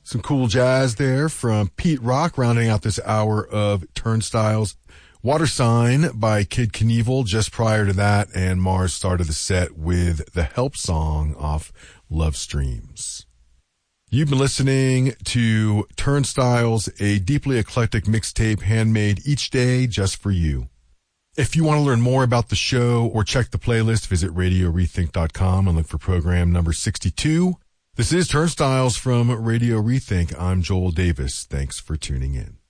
Some cool jazz there from Pete Rock, rounding out this hour of Turnstiles. Water Sign by Kid Knievel just prior to that, and Mars started the set with the Help song off Love Streams. You've been listening to Turnstiles, a deeply eclectic mixtape handmade each day just for you. If you want to learn more about the show or check the playlist, visit RadioRethink.com and look for program number 62. This is Turnstiles from Radio Rethink. I'm Joel Davis. Thanks for tuning in.